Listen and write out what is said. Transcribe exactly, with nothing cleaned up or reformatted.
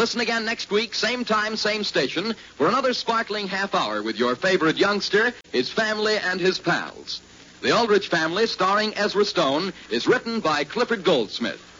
listen again next week, same time, same station, for another sparkling half hour with your favorite youngster, his family, and his pals. The Aldrich Family, starring Ezra Stone, is written by Clifford Goldsmith.